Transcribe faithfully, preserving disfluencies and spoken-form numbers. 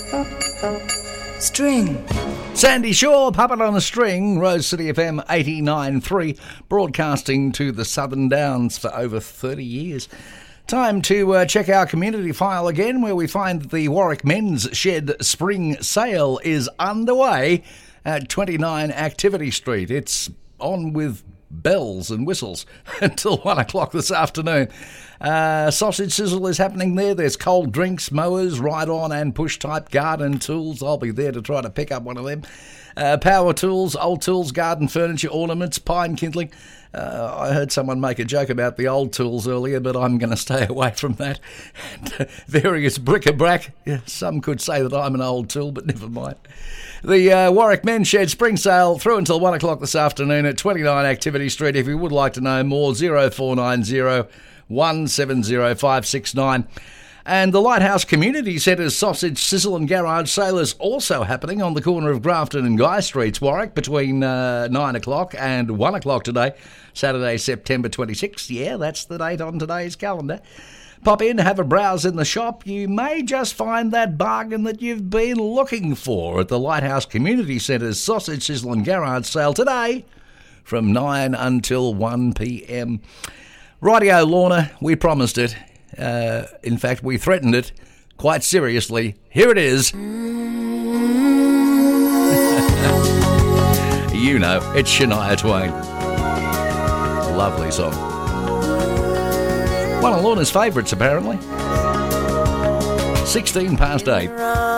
String. Sandy Shaw, Puppet on a String, Rose City F M eighty-nine point three, broadcasting to the Southern Downs for over thirty years. Time to uh, check our community file again, where we find that the Warwick Men's Shed Spring Sale is underway at twenty-nine Activity Street. It's on with bells and whistles until one o'clock this afternoon. Uh, sausage sizzle is happening there. There's cold drinks, mowers, ride-on and push-type garden tools. I'll be there to try to pick up one of them. Uh, power tools, old tools, garden furniture, ornaments, pine kindling. Uh, I heard someone make a joke about the old tools earlier, but I'm going to stay away from that. And, uh, various bric-a-brac. Yeah, some could say that I'm an old tool, but never mind. The uh, Warwick Men's Shed Spring Sale through until one o'clock this afternoon at twenty-nine Activity Street. If you would like to know more, zero four nine zero one seven zero five six nine. And the Lighthouse Community Centre's Sausage, Sizzle and Garage Sale is also happening on the corner of Grafton and Guy Streets, Warwick, between uh, nine o'clock and one o'clock today, Saturday, September twenty-sixth. Yeah, that's the date on today's calendar. Pop in, have a browse in the shop. You may just find that bargain that you've been looking for at the Lighthouse Community Centre's Sausage, Sizzle and Garage Sale today from nine until one p.m. Rightio, Lorna, we promised it. Uh, in fact, we threatened it quite seriously. Here it is. You know, it's Shania Twain. Lovely song. One of Lorna's favourites, apparently. sixteen past eight.